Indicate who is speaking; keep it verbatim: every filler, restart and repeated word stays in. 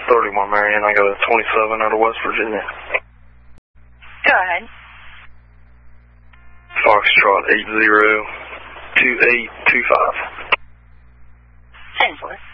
Speaker 1: thirty-one, Marion. I got a twenty-seven out of West Virginia.
Speaker 2: Go ahead.
Speaker 1: Foxtrot eight zero two eight two five.
Speaker 2: ten four.